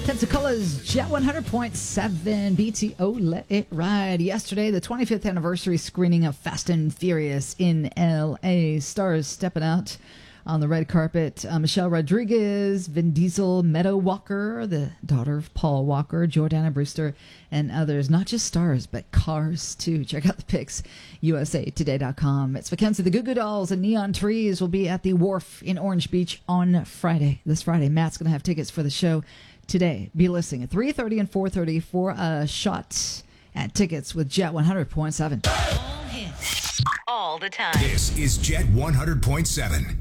Pensacola's Jet 100.7 BTO Let It Ride. Yesterday, the 25th anniversary screening of Fast and Furious in L.A. Stars stepping out on the red carpet. Michelle Rodriguez, Vin Diesel, Meadow Walker, the daughter of Paul Walker, Jordana Brewster, and others. Not just stars, but cars, too. Check out the pics, usatoday.com. It's Mackenzie. The Goo Goo Dolls and Neon Trees will be at the Wharf in Orange Beach on Friday. This Friday, Matt's going to have tickets for the show today. Be listening at 3:30 and 4:30 for a shot at tickets with Jet 100.7. All hits, all the time. This is Jet 100.7.